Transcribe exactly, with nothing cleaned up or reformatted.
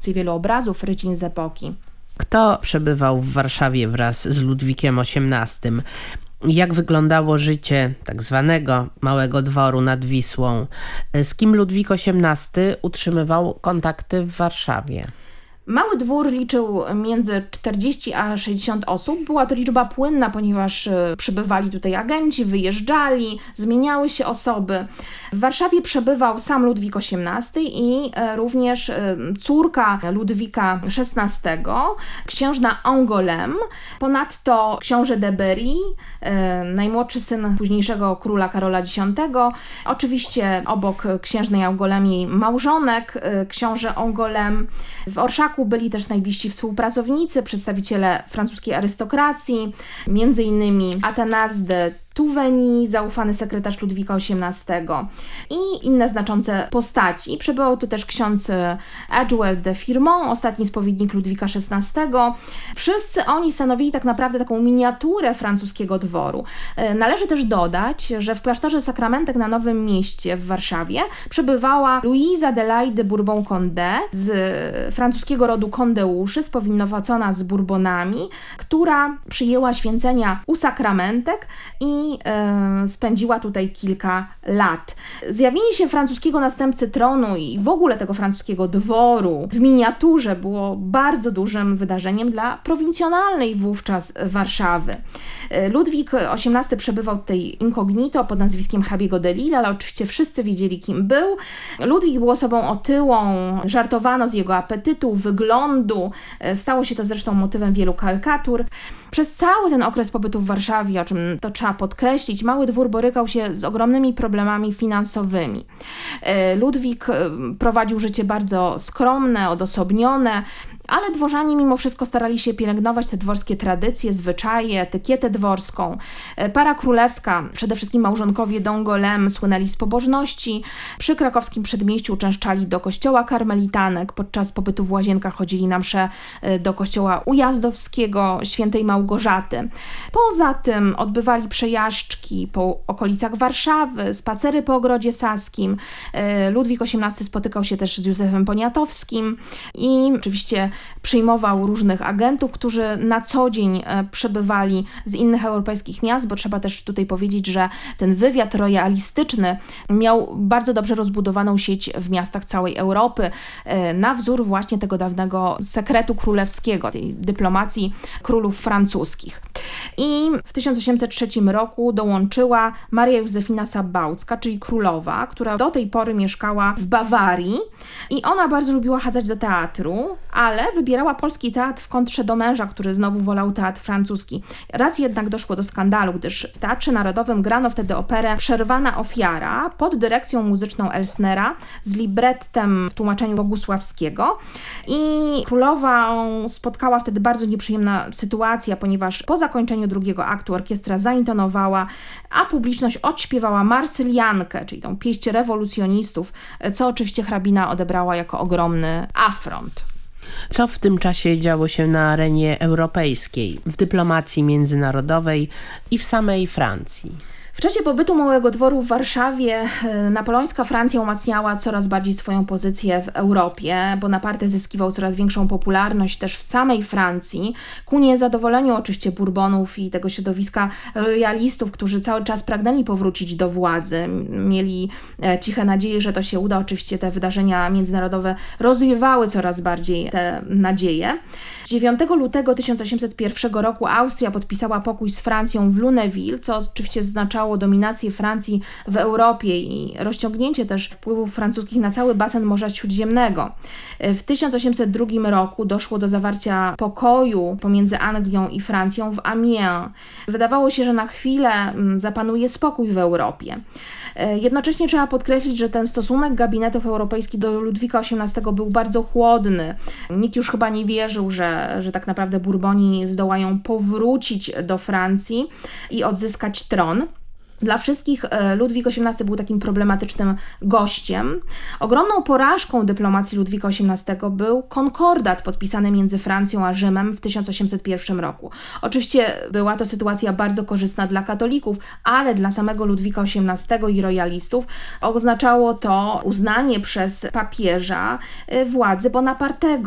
kolekcję wielu obrazów rycin z epoki. Kto przebywał w Warszawie wraz z Ludwikiem osiemnastym? Jak wyglądało życie tak zwanego Małego Dworu nad Wisłą? Z kim Ludwik osiemnasty utrzymywał kontakty w Warszawie? Mały dwór liczył między czterdzieści a sześćdziesiąt osób. Była to liczba płynna, ponieważ przybywali tutaj agenci, wyjeżdżali, zmieniały się osoby. W Warszawie przebywał sam Ludwik osiemnasty i również córka Ludwika szesnastego, księżna Angoulême, ponadto książę de Berry, najmłodszy syn późniejszego króla Karola dziesiątego. Oczywiście obok księżnej Angoulême jej małżonek, książę Angoulême. W Orszaku byli też najbliżsi współpracownicy, przedstawiciele francuskiej arystokracji, między innymi Athanase de Touveny, zaufany sekretarz Ludwika osiemnastego i inne znaczące postaci. Przebywał tu też ksiądz Edgewell de Firmont, ostatni spowiednik Ludwika szesnastego. Wszyscy oni stanowili tak naprawdę taką miniaturę francuskiego dworu. Należy też dodać, że w klasztorze Sakramentek na Nowym Mieście w Warszawie przebywała Louise Adélaïde de Bourbon-Condé z francuskiego rodu Condeuszy, spowinowacona z Bourbonami, która przyjęła święcenia u Sakramentek i spędziła tutaj kilka lat. Zjawienie się francuskiego następcy tronu i w ogóle tego francuskiego dworu w miniaturze było bardzo dużym wydarzeniem dla prowincjonalnej wówczas Warszawy. Ludwik osiemnasty przebywał tutaj incognito pod nazwiskiem hrabiego de Lille, ale oczywiście wszyscy wiedzieli, kim był. Ludwik był osobą otyłą, żartowano z jego apetytu, wyglądu. Stało się to zresztą motywem wielu karykatur. Przez cały ten okres pobytu w Warszawie, o czym to trzeba podkreślić, Mały Dwór borykał się z ogromnymi problemami finansowymi. Ludwik prowadził życie bardzo skromne, odosobnione, ale dworzanie mimo wszystko starali się pielęgnować te dworskie tradycje, zwyczaje, etykietę dworską. Para królewska, przede wszystkim małżonkowie d'Angoulême, słynęli z pobożności. Przy krakowskim przedmieściu uczęszczali do kościoła karmelitanek. Podczas pobytu w Łazienkach chodzili na msze do kościoła ujazdowskiego świętej Małgorzaty. Poza tym odbywali przejażdżki po okolicach Warszawy, spacery po Ogrodzie Saskim. Ludwik osiemnasty spotykał się też z Józefem Poniatowskim i oczywiście przyjmował różnych agentów, którzy na co dzień przebywali z innych europejskich miast, bo trzeba też tutaj powiedzieć, że ten wywiad royalistyczny miał bardzo dobrze rozbudowaną sieć w miastach całej Europy, na wzór właśnie tego dawnego sekretu królewskiego, tej dyplomacji królów francuskich. I w tysiąc osiemset trzecim roku dołączyła Maria Józefina Sabałcka, czyli królowa, która do tej pory mieszkała w Bawarii i ona bardzo lubiła chadzać do teatru, ale wybierała polski teatr w kontrze do męża, który znowu wolał teatr francuski. Raz jednak doszło do skandalu, gdyż w Teatrze Narodowym grano wtedy operę Przerwana ofiara pod dyrekcją muzyczną Elsnera z librettem w tłumaczeniu Bogusławskiego i królowa spotkała wtedy bardzo nieprzyjemna sytuacja, ponieważ po zakończeniu drugiego aktu orkiestra zaintonowała, a publiczność odśpiewała Marsyliankę, czyli tą pieśń rewolucjonistów, co oczywiście hrabina odebrała jako ogromny afront. Co w tym czasie działo się na arenie europejskiej, w dyplomacji międzynarodowej i w samej Francji? W czasie pobytu Małego Dworu w Warszawie napoleońska Francja umacniała coraz bardziej swoją pozycję w Europie. Bonaparte zyskiwał coraz większą popularność też w samej Francji, ku niezadowoleniu oczywiście Bourbonów i tego środowiska royalistów, którzy cały czas pragnęli powrócić do władzy. Mieli ciche nadzieje, że to się uda. Oczywiście te wydarzenia międzynarodowe rozwiewały coraz bardziej te nadzieje. dziewiątego lutego tysiąc osiemset pierwszego roku Austria podpisała pokój z Francją w Lunéville, co oczywiście oznaczało dominację Francji w Europie i rozciągnięcie też wpływów francuskich na cały basen Morza Śródziemnego. W tysiąc osiemset drugim roku doszło do zawarcia pokoju pomiędzy Anglią i Francją w Amiens. Wydawało się, że na chwilę zapanuje spokój w Europie. Jednocześnie trzeba podkreślić, że ten stosunek gabinetów europejskich do Ludwika osiemnastego był bardzo chłodny. Nikt już chyba nie wierzył, że, że tak naprawdę Bourboni zdołają powrócić do Francji i odzyskać tron. Dla wszystkich Ludwik osiemnasty był takim problematycznym gościem. Ogromną porażką dyplomacji Ludwika osiemnastego był konkordat podpisany między Francją a Rzymem w tysiąc osiemset pierwszym roku. Oczywiście była to sytuacja bardzo korzystna dla katolików, ale dla samego Ludwika osiemnastego i royalistów oznaczało to uznanie przez papieża władzy Bonapartego.